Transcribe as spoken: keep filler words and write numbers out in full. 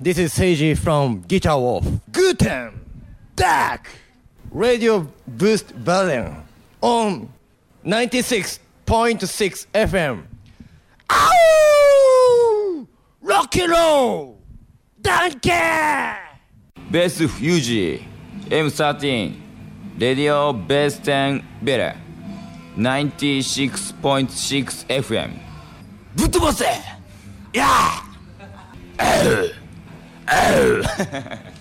This is Seiji from Guitar Wolf. Guten Tag! Radio Boost Berlin on ninety-six point six F M. Ow! Rock and roll! Danke! Bass Fuji エムサーティーン Radio Bass テン Bella ナインティシックスポイントシックスエフエム ぶっ飛ばせやー